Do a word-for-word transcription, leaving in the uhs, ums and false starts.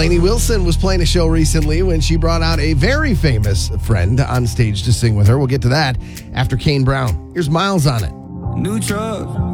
Lainey Wilson was playing a show recently when she brought out a very famous friend on stage to sing with her. We'll get to that after Kane Brown. Here's Miles on it. New truck.